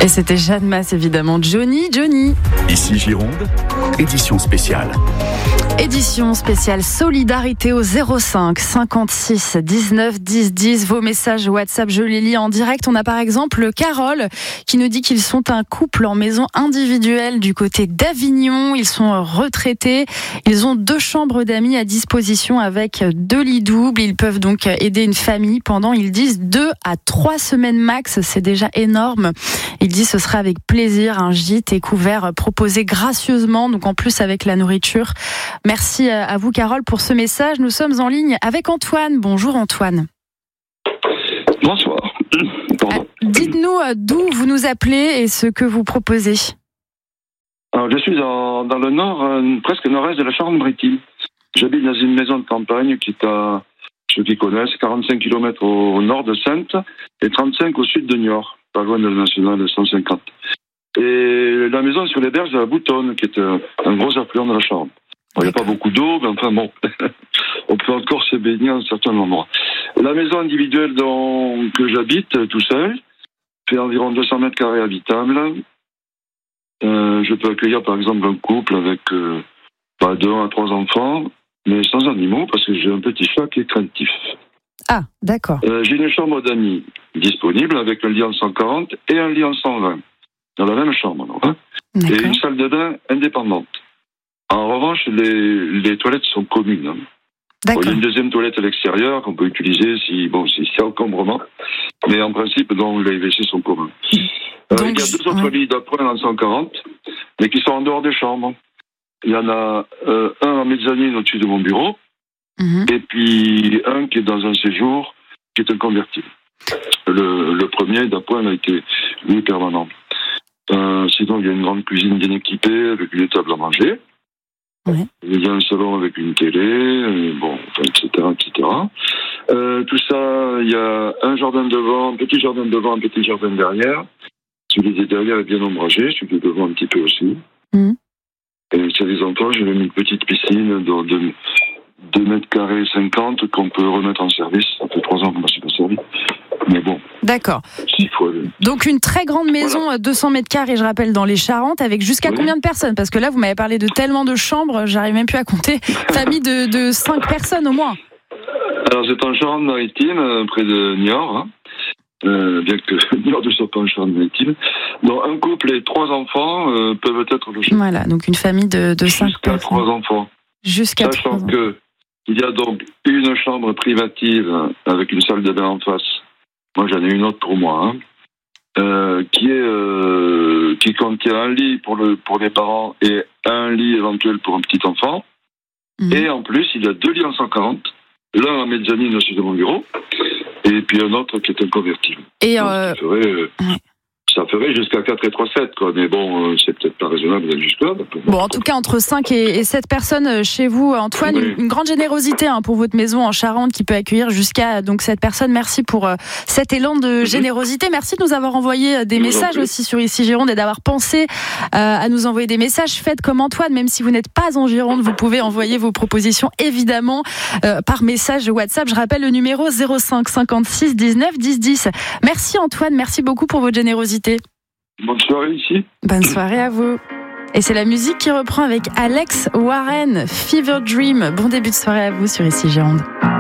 Et c'était Jeanne Masse, évidemment. Johnny. Ici Gironde, édition spéciale. Édition spéciale Solidarité au 05 56 19 10 10. Vos messages WhatsApp, je les lis en direct. On a par exemple Carole qui nous dit qu'ils sont un couple en maison individuelle du côté d'Avignon. Ils sont retraités. Ils ont 2 chambres d'amis à disposition avec 2 lits doubles. Ils peuvent donc aider une famille pendant, ils disent, 2 à 3 semaines max. C'est déjà énorme. Ils disent ce sera avec plaisir un gîte et couvert proposé gracieusement, donc en plus avec la nourriture. Merci à vous, Carole, pour ce message. Nous sommes en ligne avec Antoine. Bonjour, Antoine. Bonsoir. Dites-nous d'où vous nous appelez et ce que vous proposez. Alors, je suis dans le nord, presque nord-est de la Charente-Maritime. J'habite dans une maison de campagne qui est à, ceux qui connaissent, 45 km au nord de Saintes et 35 au sud de Niort, pas loin de la nationale 150. Et la maison est sur les berges de la Boutonne, qui est un gros affluent de la Charente. Il n'y a pas beaucoup d'eau, mais enfin bon, on peut encore se baigner à un certain endroit. La maison individuelle que j'habite tout seul fait environ 200 mètres carrés habitables. Je peux accueillir par exemple un couple avec de 1 à 3 enfants, mais sans animaux, parce que j'ai un petit chat qui est craintif. Ah, d'accord. J'ai une chambre d'amis disponible avec un lit en 140 et un lit en 120, dans la même chambre. Donc, et une salle de bain indépendante. En revanche, les toilettes sont communes. D'accord. Il y a une deuxième toilette à l'extérieur qu'on peut utiliser s'il y a encombrement. Mais en principe, les WC sont communs. Il y a 2 autres lits d'appoint en 140, mais qui sont en dehors des chambres. Il y en a un en mezzanine au-dessus de mon bureau, et puis un qui est dans un séjour, qui est un convertible. Le premier d'appoint a été, lui, permanent. Sinon, il y a une grande cuisine bien équipée avec une table à manger. Ouais. Il y a un salon avec une télé, etc. Tout ça, il y a un jardin devant, un petit jardin devant, un petit jardin derrière. Celui de derrière est bien ombragé, celui de devant un petit peu aussi. Et s'il y a des enfants, j'ai même une petite piscine de 2 mètres carrés 50 qu'on peut remettre en service. Ça fait 3 ans qu'on ne s'est pas servi. Mais bon. D'accord. Donc une très grande maison, voilà. 200 mètres carrés, je rappelle, dans les Charentes, avec jusqu'à combien de personnes ? Parce que là, vous m'avez parlé de tellement de chambres, j'arrive même plus à compter. Famille de 5 personnes au moins. Alors c'est en Charente-Maritime, près de Niort, bien que Niort ne soit pas en Charente-Maritime. Donc un couple et 3 enfants peuvent être logés. Voilà, donc une famille de 5 jusqu'à personnes. 3 enfants. Jusqu'à Sachant 3 ans. qu'il y a donc une chambre privative avec une salle de bain en face. Moi, j'en ai une autre pour moi, qui contient un lit pour les parents et un lit éventuel pour un petit enfant. Et en plus, il y a 2 lits en 140, l'un en mezzanine au sud de mon bureau, et puis un autre qui est un convertible. Et ça ferait jusqu'à 4 et 3, 7, quoi. Mais bon, c'est peut-être pas raisonnable d'aller jusque-là. Bon, en tout cas, entre 5 et 7 personnes chez vous, Antoine, une grande générosité pour votre maison en Charente qui peut accueillir jusqu'à 7 personnes. Merci pour cet élan de générosité. Merci de nous avoir envoyé des messages aussi sur Ici Gironde et d'avoir pensé à nous envoyer des messages. Faites comme Antoine, même si vous n'êtes pas en Gironde, vous pouvez envoyer vos propositions, évidemment, par message WhatsApp. Je rappelle le numéro 05 56 19 10 10. Merci Antoine, merci beaucoup pour votre générosité. Bonne soirée ici. Bonne soirée à vous. Et c'est la musique qui reprend avec Alex Warren, Fever Dream. Bon début de soirée à vous sur Ici Gironde.